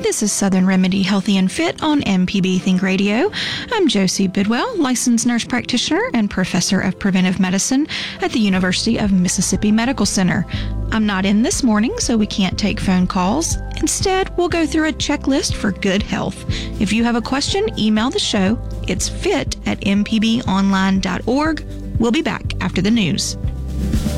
This is Southern Remedy Healthy and Fit on MPB Think Radio. I'm Josie Bidwell, licensed nurse practitioner and professor of preventive medicine at the University of Mississippi Medical Center. I'm not in this morning, so we can't take phone calls. Instead, we'll go through a checklist for good health. If you have a question, email the show. It's fit@mpbonline.org. We'll be back after the news.